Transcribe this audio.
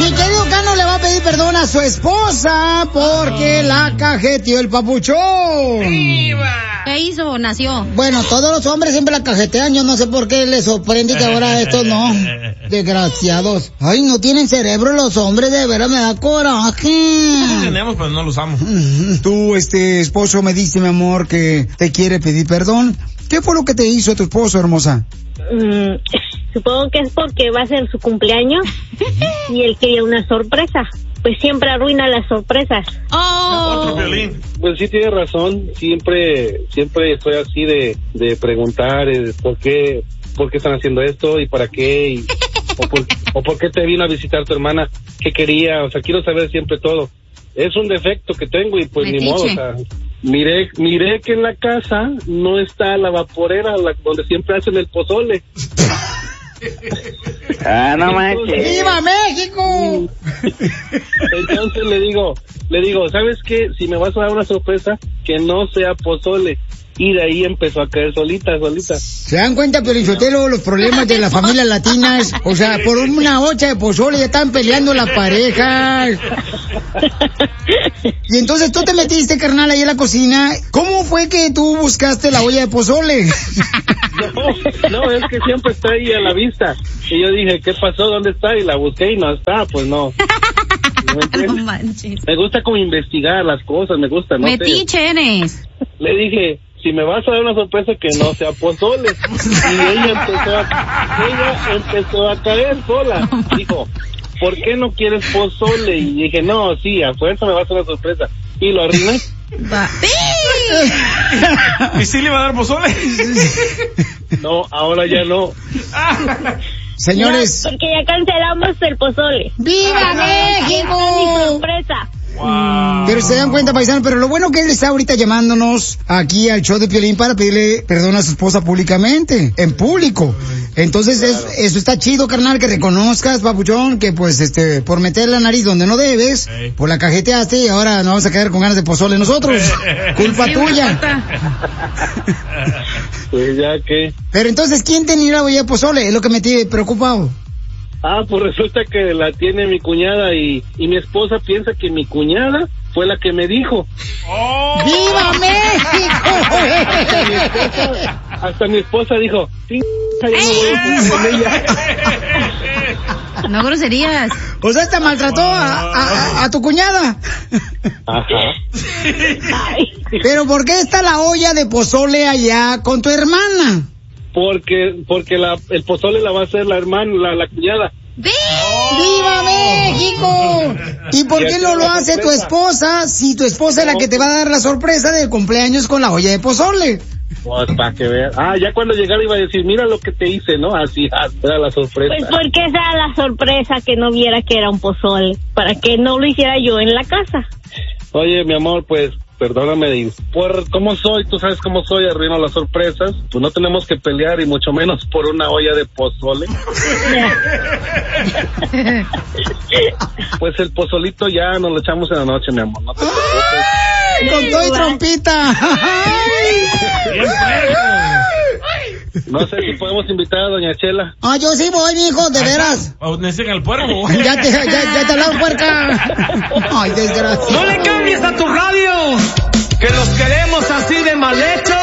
Mi querido Cano le va a pedir perdón a su esposa porque la cajeteó el papuchón. ¡Viva! ¿Qué hizo? Nació. Bueno, todos los hombres siempre la cajetean. Yo no sé por qué les sorprende que ahora estos no. Desgraciados. Ay, no tienen cerebro los hombres, de veras me da coraje. Sí tenemos, pero no lo usamos. Tu esposo me dice, mi amor, que te quiere pedir perdón. ¿Qué fue lo que te hizo tu esposo, hermosa? Supongo que es porque va a ser su cumpleaños y él quería una sorpresa. Pues siempre arruina las sorpresas. Oh. Pues sí tiene razón. Siempre estoy así de preguntar por qué están haciendo esto y para qué o por qué te vino a visitar tu hermana, qué quería. O sea, quiero saber siempre todo. Es un defecto que tengo y pues ni modo. O sea, miré que en la casa no está la vaporera donde siempre hacen el pozole. No manches. ¡Viva México! Entonces le digo, ¿sabes qué? Si me vas a dar una sorpresa, que no sea pozole. Y de ahí empezó a caer solita. ¿Se dan cuenta, Piolinsotelo, los problemas de las familias latinas? O sea, por una olla de pozole ya están peleando las parejas. Y entonces tú te metiste, carnal, ahí en la cocina. ¿Cómo fue que tú buscaste la olla de pozole? No, es que siempre está ahí a la vista. Y yo dije, ¿qué pasó? ¿Dónde está? Y la busqué y no está, pues no. No manches. Me gusta como investigar las cosas, me gusta, no Metiche eres. Le dije, si me vas a dar una sorpresa que no sea pozole. Y ella empezó a caer sola. Dijo, ¿por qué no quieres pozole? Y dije, no, sí, a fuerza me vas a dar una sorpresa. Y lo arruiné. ¿Y sí le va a dar pozole? No, ahora ya no. Señores. No, porque ya cancelamos el pozole. ¡Viva México! Mi sorpresa. Wow. Pero se dan cuenta, paisanos, pero lo bueno que él está ahorita llamándonos aquí al show de Piolín para pedirle perdón a su esposa públicamente, en público. Entonces, claro. Eso está chido, carnal, que reconozcas, papuchón, que pues, por meter la nariz donde no debes, pues la cajeteaste y ahora nos vamos a quedar con ganas de pozole nosotros. Culpa tuya. Pues ya que. Pero entonces, ¿quién tenía la olla de pozole? Es lo que me tiene preocupado. Pues resulta que la tiene mi cuñada y mi esposa piensa que mi cuñada fue la que me dijo. ¡Oh! ¡Viva México! Hasta mi esposa dijo, ya no voy a estar con ella. No groserías. O sea, te maltrató a tu cuñada. Ajá. Pero ¿por qué está la olla de pozole allá con tu hermana? Porque el pozole la va a hacer la hermana, la cuñada. ¡Viva México! ¿Y por qué no lo hace tu esposa si tu esposa es la que te va a dar la sorpresa del cumpleaños con la olla de pozole? Pues para que veas. Ya cuando llegara iba a decir, mira lo que te hice, ¿no? Así, era la sorpresa. Pues porque esa era la sorpresa, que no viera que era un pozole, para que no lo hiciera yo en la casa. Oye, mi amor, pues, perdóname, por cómo soy, tú sabes cómo soy, arruino las sorpresas, pues no tenemos que pelear y mucho menos por una olla de pozole. Pues el pozolito ya nos lo echamos en la noche, mi amor, no te preocupes. ¡Con todo y trompita! No sé si podemos invitar a doña Chela. Yo sí voy, mijo, de veras. Necesitan al puerco. Ya te hablaron, puerca. Ay, desgracia. No le cambies a tu radio, que los queremos así de mal hechos.